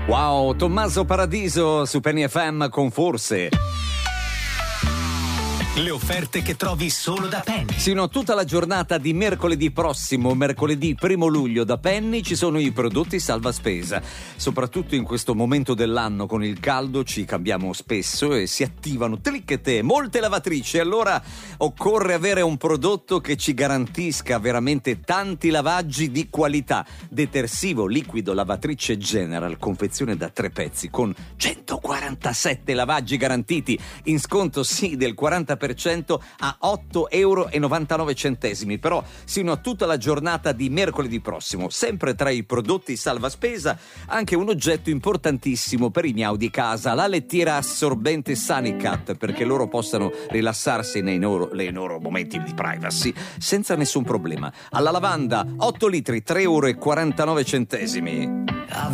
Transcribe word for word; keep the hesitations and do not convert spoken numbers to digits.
Wow, Tommaso Paradiso su Penny F M con Forse. Le offerte che trovi solo da Penny. Sino a tutta la giornata di mercoledì prossimo, mercoledì primo luglio, da Penny ci sono i prodotti salva spesa. Soprattutto in questo momento dell'anno con il caldo ci cambiamo spesso e si attivano trickete, molte lavatrici. Allora occorre avere un prodotto che ci garantisca veramente tanti lavaggi di qualità. Detersivo liquido lavatrice General, confezione da tre pezzi con centoquarantasette lavaggi garantiti, in sconto sì del quaranta per cento a otto euro e novantanove centesimi, però sino a tutta la giornata di mercoledì prossimo. Sempre tra i prodotti salva spesa anche un oggetto importantissimo per i miau di casa, la lettiera assorbente Sanicat, perché loro possano rilassarsi nei loro, nei loro momenti di privacy senza nessun problema. Alla lavanda otto litri tre euro e quarantanove centesimi.